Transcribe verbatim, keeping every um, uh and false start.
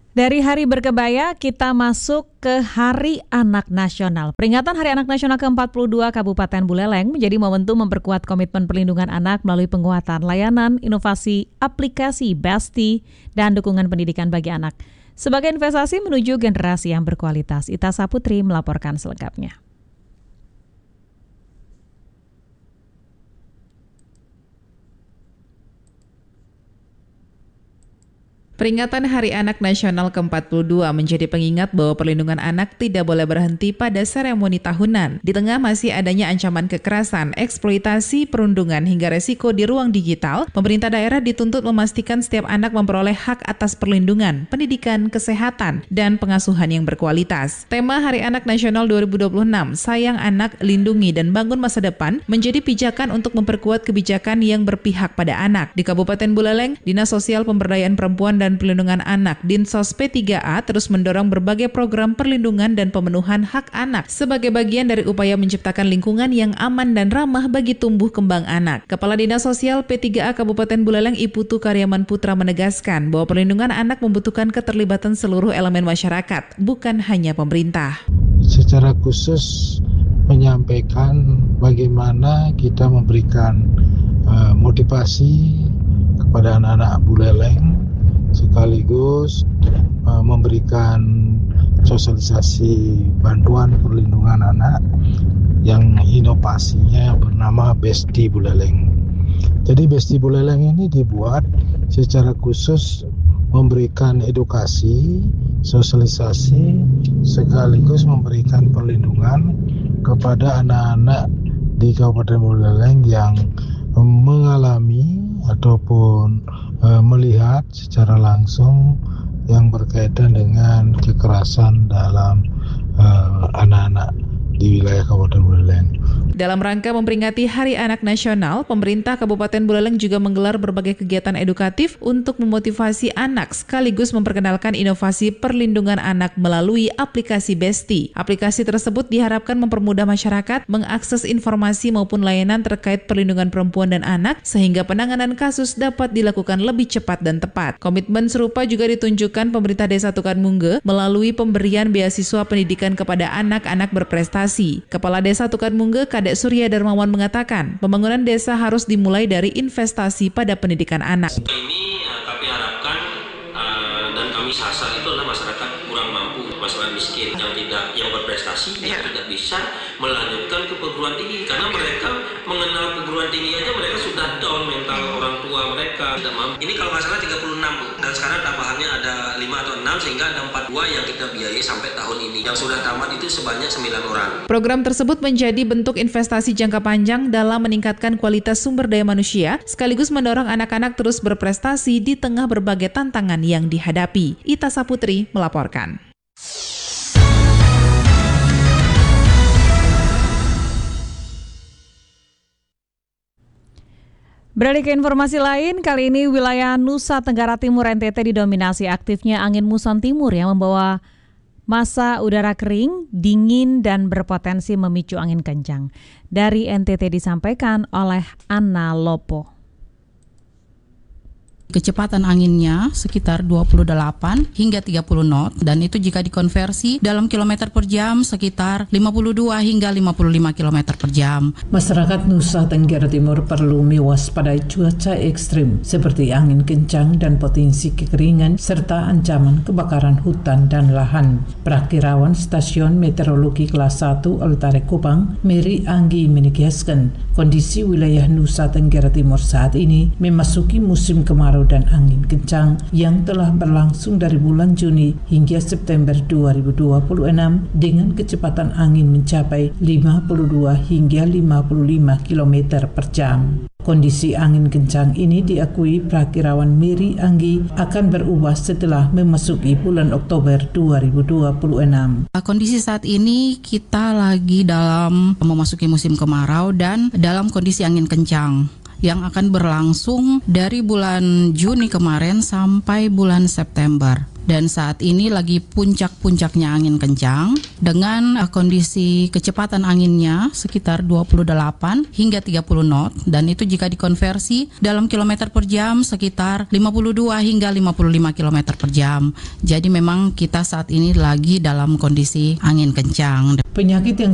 Dari Hari Berkebaya, kita masuk ke Hari Anak Nasional. Peringatan Hari Anak Nasional ke empat puluh dua Kabupaten Buleleng menjadi momentum memperkuat komitmen perlindungan anak melalui penguatan layanan, inovasi, aplikasi, Besti, dan dukungan pendidikan bagi anak. Sebagai investasi menuju generasi yang berkualitas, Ita Saputri melaporkan selengkapnya. Peringatan Hari Anak Nasional ke empat puluh dua menjadi pengingat bahwa perlindungan anak tidak boleh berhenti pada seremoni tahunan. Di tengah masih adanya ancaman kekerasan, eksploitasi, perundungan, hingga resiko di ruang digital, pemerintah daerah dituntut memastikan setiap anak memperoleh hak atas perlindungan, pendidikan, kesehatan, dan pengasuhan yang berkualitas. Tema Hari Anak Nasional dua ribu dua puluh enam, Sayang Anak, Lindungi, dan Bangun Masa Depan, menjadi pijakan untuk memperkuat kebijakan yang berpihak pada anak. Di Kabupaten Buleleng, Dinas Sosial Pemberdayaan Perempuan dan Perlindungan Anak Dinsos P tiga A terus mendorong berbagai program perlindungan dan pemenuhan hak anak sebagai bagian dari upaya menciptakan lingkungan yang aman dan ramah bagi tumbuh kembang anak. Kepala Dinas Sosial P tiga A Kabupaten Buleleng Iputu Karyaman Putra menegaskan bahwa perlindungan anak membutuhkan keterlibatan seluruh elemen masyarakat, bukan hanya pemerintah. Secara khusus menyampaikan bagaimana kita memberikan uh, motivasi kepada anak-anak Buleleng, sekaligus uh, memberikan sosialisasi bantuan perlindungan anak yang inovasinya bernama Besti Buleleng. Jadi Besti Buleleng ini dibuat secara khusus memberikan edukasi, sosialisasi, sekaligus memberikan perlindungan kepada anak-anak di Kabupaten Buleleng yang mengalami ataupun uh, melihat secara langsung yang berkaitan dengan kekerasan dalam uh, anak-anak di wilayah Kabupaten Buleleng. Dalam rangka memperingati Hari Anak Nasional, pemerintah Kabupaten Buleleng juga menggelar berbagai kegiatan edukatif untuk memotivasi anak sekaligus memperkenalkan inovasi perlindungan anak melalui aplikasi Besti. Aplikasi tersebut diharapkan mempermudah masyarakat mengakses informasi maupun layanan terkait perlindungan perempuan dan anak sehingga penanganan kasus dapat dilakukan lebih cepat dan tepat. Komitmen serupa juga ditunjukkan pemerintah Desa Tukanmungge melalui pemberian beasiswa pendidikan kepada anak-anak berprestasi. Kepala Desa Tukanmungge Kadek Surya Darmawan mengatakan, pembangunan desa harus dimulai dari investasi pada pendidikan anak. Ini uh, kami harapkan uh, dan kami sasar itu adalah masyarakat kurang mampu, masyarakat miskin yang tidak yang berprestasi, yang tidak bisa melanjutkan ke perguruan tinggi karena mereka mengenal perguruan tinggi aja mereka sudah down mental orang tua mereka tidak mampu. Ini kalau nggak salah tiga puluh enam Bu, dan sekarang tambahannya ada lima atau enam sehingga ada empat puluh dua yang kita biayai sampai tahun ini. Yang sudah tamat itu sebanyak sembilan orang. Program tersebut menjadi bentuk investasi jangka panjang dalam meningkatkan kualitas sumber daya manusia sekaligus mendorong anak-anak terus berprestasi di tengah berbagai tantangan yang dihadapi. Ita Saputri melaporkan. Beralih ke informasi lain, kali ini wilayah Nusa Tenggara Timur N T T didominasi aktifnya angin muson timur yang membawa massa udara kering, dingin, dan berpotensi memicu angin kencang. Dari N T T disampaikan oleh Anna Lopo. Kecepatan anginnya sekitar dua puluh delapan hingga tiga puluh knot dan itu jika dikonversi dalam kilometer per jam sekitar lima puluh dua hingga lima puluh lima kilometer per jam. Masyarakat Nusa Tenggara Timur perlu mewaspadai cuaca ekstrim seperti angin kencang dan potensi kekeringan serta ancaman kebakaran hutan dan lahan. Prakirawan Stasiun Meteorologi Kelas satu Altare Kupang, Mary Anggi menegaskan kondisi wilayah Nusa Tenggara Timur saat ini memasuki musim kemarau dan angin kencang yang telah berlangsung dari bulan Juni hingga September dua ribu dua puluh enam dengan kecepatan angin mencapai lima puluh dua hingga lima puluh lima kilometer per jam. Kondisi angin kencang ini diakui Prakirawan Mary Anggi akan berubah setelah memasuki bulan Oktober dua ribu dua puluh enam. Kondisi saat ini kita lagi dalam memasuki musim kemarau dan dalam kondisi angin kencang yang akan berlangsung dari bulan Juni kemarin sampai bulan September. dan saat ini lagi puncak-puncaknya angin kencang dengan uh, kondisi kecepatan anginnya sekitar dua puluh delapan hingga tiga puluh knot, dan itu jika dikonversi dalam kilometer per jam sekitar lima puluh dua hingga lima puluh lima kilometer per jam. Jadi memang kita saat ini lagi dalam kondisi angin kencang. Penyakit yang